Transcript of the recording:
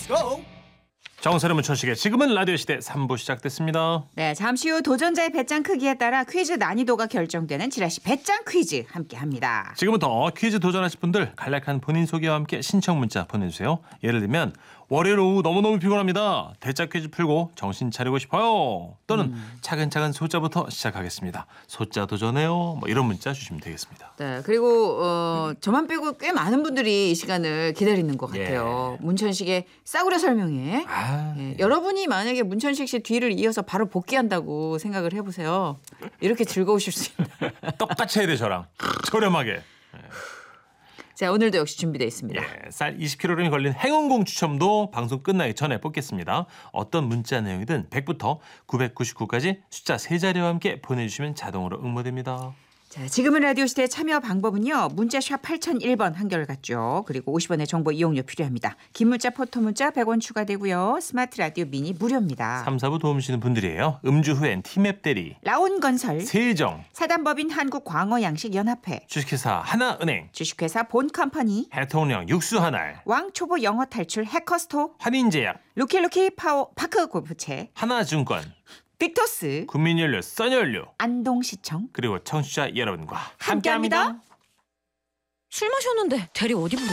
고! 정선의 문천식의 지금은 라디오 시대 3부 시작됐습니다. 네, 잠시 후 도전자의 배짱 크기에 따라 퀴즈 난이도가 결정되는 지라시 배짱 퀴즈 함께합니다. 지금부터 퀴즈 도전하실 분들 간략한 본인 소개와 함께 신청 문자 보내주세요. 예를 들면 월요일 오후 너무너무 피곤합니다. 대짜 퀴즈 풀고 정신 차리고 싶어요. 또는 차근차근 소자부터 시작하겠습니다. 소자 도전해요. 뭐 이런 문자 주시면 되겠습니다. 네, 그리고 저만 빼고 꽤 많은 분들이 이 시간을 기다리는 것 같아요. 문천식의 싸구려 설명회. 예, 여러분이 만약에 문천식 씨 뒤를 이어서 바로 복귀한다고 생각을 해보세요. 이렇게 즐거우실 수 있나. 똑같이 해야 돼 저랑. 저렴하게. 자, 오늘도 역시 준비되어 있습니다. 예, 쌀 20kg이 걸린 행운공 추첨도 방송 끝나기 전에 뽑겠습니다. 어떤 문자 내용이든 100부터 999까지 숫자 3자리와 함께 보내주시면 자동으로 응모됩니다. 자, 지금은 라디오 시대 참여 방법은요. 문자샵 8001번 한결같죠. 그리고 50원의 정보 이용료 필요합니다. 긴 문자 포토 문자 100원 추가되고요. 스마트 라디오 미니 무료입니다. 3, 4부 도움 주시는 분들이에요. 음주 후엔 티맵 대리, 라온건설, 세정, 사단법인 한국광어양식연합회, 주식회사 하나은행, 주식회사 본컴퍼니, 해통령 육수하날, 왕초보 영어 탈출 해커스톡, 한인제약, 루키루키 파워 파크 골프채, 하나증권, 빅토스, 국민연료, 써연료, 안동시청 그리고 청취자 여러분과 함께합니다. 함께합니다. 술 마셨는데 대리 어디 부르